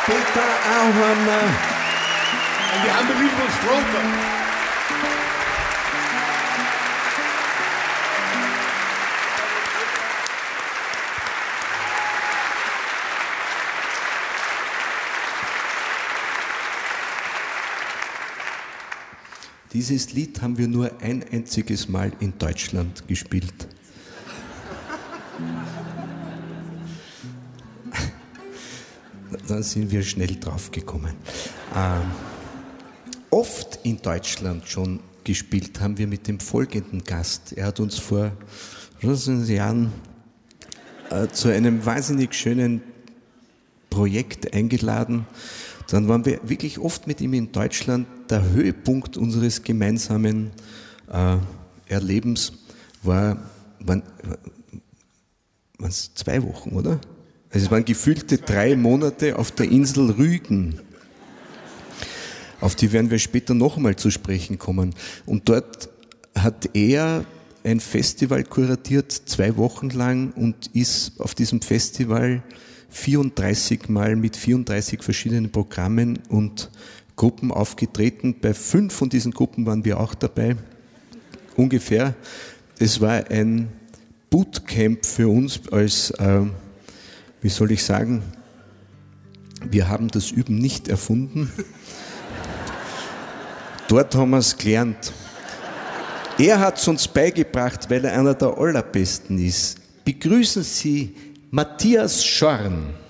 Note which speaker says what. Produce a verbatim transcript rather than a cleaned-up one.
Speaker 1: Peter Ahorner.
Speaker 2: And the Unbelievable Stroker.
Speaker 1: Dieses Lied haben wir nur ein einziges Mal in Deutschland gespielt. Dann sind wir schnell draufgekommen. Ähm, oft in Deutschland schon gespielt haben wir mit dem folgenden Gast. Er hat uns vor Jahren äh, zu einem wahnsinnig schönen Projekt eingeladen. Dann waren wir wirklich oft mit ihm in Deutschland. Der Höhepunkt unseres gemeinsamen äh, Erlebens war, waren, waren es zwei Wochen, oder? Also es waren gefühlte drei Monate auf der Insel Rügen. Auf die werden wir später noch einmal zu sprechen kommen. Und dort hat er ein Festival kuratiert, zwei Wochen lang, und ist auf diesem Festival vierunddreißig Mal mit vierunddreißig verschiedenen Programmen und Gruppen aufgetreten. Bei fünf von diesen Gruppen waren wir auch dabei, ungefähr. Es war ein Bootcamp für uns als, äh, wie soll ich sagen, wir haben das Üben nicht erfunden. Dort haben wir es gelernt. Er hat es uns beigebracht, weil er einer der Allerbesten ist. Begrüßen Sie Matthias Schorn.